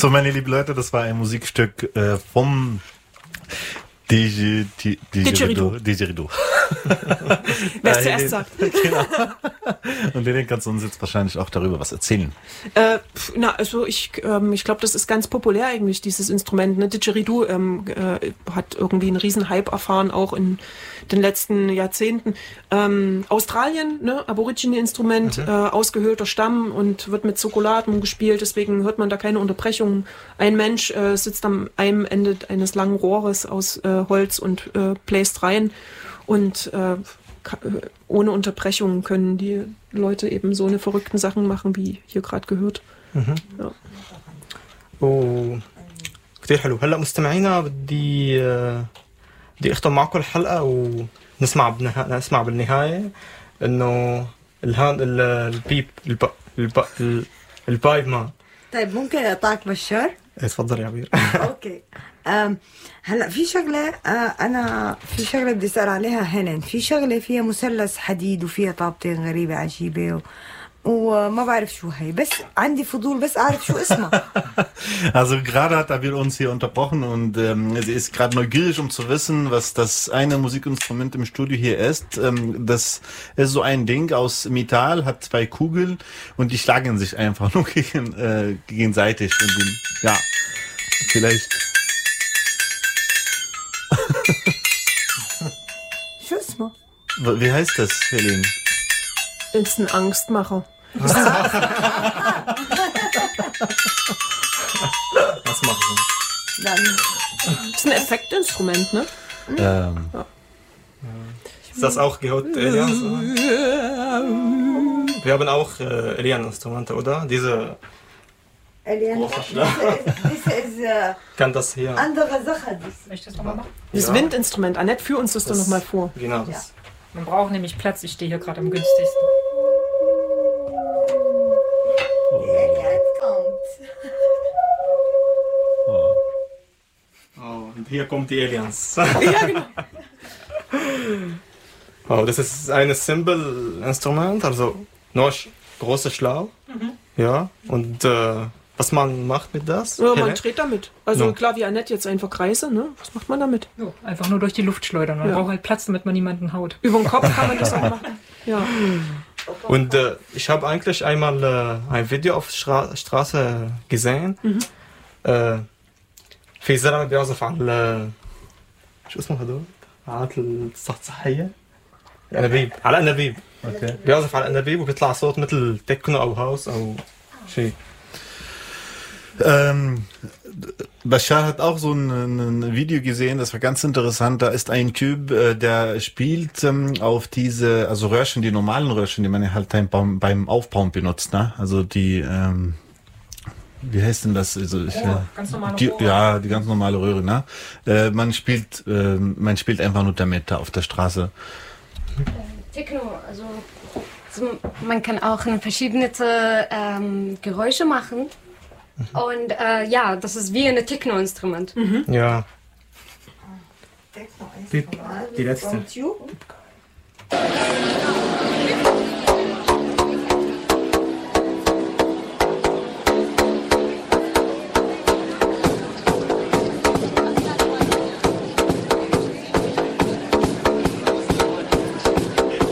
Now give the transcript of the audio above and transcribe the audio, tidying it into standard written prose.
So, meine lieben Leute, das war ein Musikstück vom Didgeridoo. Wer es zuerst sagt. Genau. Und Lilian kannst du uns jetzt wahrscheinlich auch darüber was erzählen. Ich glaube, das ist ganz populär eigentlich, dieses Instrument. Ne? Didgeridoo hat irgendwie einen riesen Hype erfahren, auch in den letzten Jahrzehnten. Australien, ne? Aborigine-Instrument, ausgehöhlter Stamm und wird mit Zirkulatmung gespielt, deswegen hört man da keine Unterbrechungen. Ein Mensch sitzt am einem Ende eines langen Rohres aus Holz und bläst rein und ohne Unterbrechung können die Leute eben so eine verrückten Sachen machen, wie hier gerade gehört. Ja. كتير حلو. هلا مستمعينا بدي اختم معكم الحلقه ونسمع نسمع بالنهايه انه البيب البايب مان. طيب ممكن اقطعك بشار؟ تفضل يا عبير. اوكي. هلا في شغله انا في شغله بدي اسال عليها هنن. في شغله فيها مثلث حديد وفيها طابتين غريبه عجيبه وما بعرف شو هي، بس عندي فضول بس اعرف شو اسمها. Also gerade hat Abil uns hier unterbrochen und sie ist gerade neugierig, um zu wissen, was das eine Musikinstrument im Studio hier ist. Das ist so ein Ding aus Metall, hat 2 Kugeln und die schlagen sich einfach nur gegenseitig. Und ja, vielleicht. شو اسمه؟ Wie heißt das, Helene? Ist ein Angstmacher. Was machen Dann Ist ein Effektinstrument, ne? Ist das auch gehört, Elian? Wir haben auch Elian-Instrumente, oder? Diese kann das hier. andere Sache. Möchtest du das nochmal machen? Das Windinstrument. Annette, führ uns das doch nochmal vor. Genau, das. Man braucht nämlich Platz. Ich stehe hier gerade am günstigsten. Jetzt kommt. Oh, und hier kommt die Aliens. Ja, genau. Oh, das ist ein Cymbal-Instrument, also nur großer Schlauch. Ja, und was man macht mit das? Ja, man dreht damit. Also Ja. klar, wie Annette jetzt einfach Kreise, ne? Was macht man damit? So, einfach nur durch die Luft schleudern. Man Ja. braucht halt Platz, damit man niemanden haut. Über den Kopf kann man das auch machen. Ja. Und ich habe eigentlich einmal ein Video auf Straße gesehen. في زلمه بيعزف على شو اسمه هدول؟ آلات الصحية؟ الأنابيب، على الأنابيب. Okay. بيعزف على الأنابيب وبيطلع صوت مثل تكنو أو هاوس أو شيء. Bashar hat auch so ein Video gesehen, das war ganz interessant. Da ist ein Typ, der spielt auf diese, also Röhrchen, die normalen Röhrchen, die man halt beim Aufbauen benutzt, ne? Also die, wie heißt denn das? Also Ganz normale die, Rohre. ja, die ganz normale Röhre, ne? Man spielt einfach nur damit da auf der Straße. Techno, also man kann auch verschiedene Geräusche machen. Und ja, das ist wie ein Techno-Instrument. Ja. Techno Die letzte. From Tube.